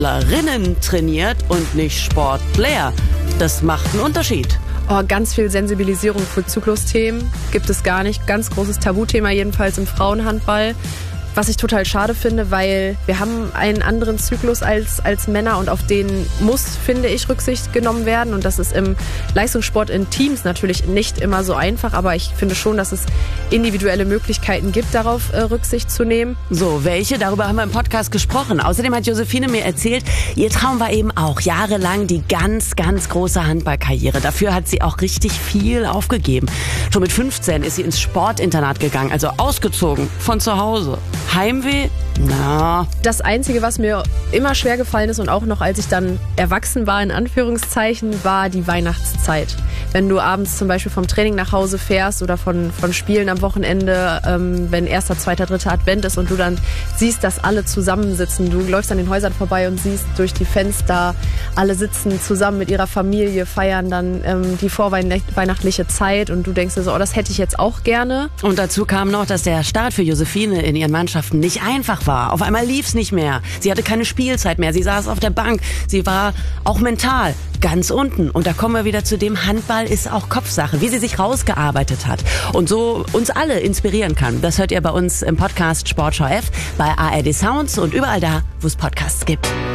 Sportlerinnen trainiert und nicht Sportplayer. Das macht einen Unterschied. Oh, ganz viel Sensibilisierung für Zyklusthemen gibt es gar nicht. Ganz großes Tabuthema jedenfalls im Frauenhandball. Was ich total schade finde, weil wir haben einen anderen Zyklus als Männer und auf den muss, finde ich, Rücksicht genommen werden. Und das ist im Leistungssport in Teams natürlich nicht immer so einfach, aber ich finde schon, dass es individuelle Möglichkeiten gibt, darauf Rücksicht zu nehmen. So, welche? Darüber haben wir im Podcast gesprochen. Außerdem hat Josephine mir erzählt, ihr Traum war eben auch jahrelang die ganz, ganz große Handballkarriere. Dafür hat sie auch richtig viel aufgegeben. Schon mit 15 ist sie ins Sportinternat gegangen, also ausgezogen von zu Hause. Heimweh? Na. Das Einzige, was mir immer schwer gefallen ist und auch noch als ich dann erwachsen war, in Anführungszeichen, war die Weihnachtszeit. Wenn du abends zum Beispiel vom Training nach Hause fährst oder von Spielen am Wochenende, wenn 1., 2., 3. Advent ist und du dann siehst, dass alle zusammensitzen. Du läufst an den Häusern vorbei und siehst durch die Fenster, alle sitzen zusammen mit ihrer Familie, feiern dann die vorweihnachtliche Zeit und du denkst dir so, oh, das hätte ich jetzt auch gerne. Und dazu kam noch, dass der Start für Josephine in ihren Mannschaften nicht einfach war. Auf einmal lief's nicht mehr. Sie hatte keine Spielzeit mehr. Sie saß auf der Bank. Sie war auch mental ganz unten. Und da kommen wir wieder zu dem, Handball ist auch Kopfsache, wie sie sich rausgearbeitet hat und so uns alle inspirieren kann. Das hört ihr bei uns im Podcast Sportschau F, bei ARD Sounds und überall da, wo es Podcasts gibt.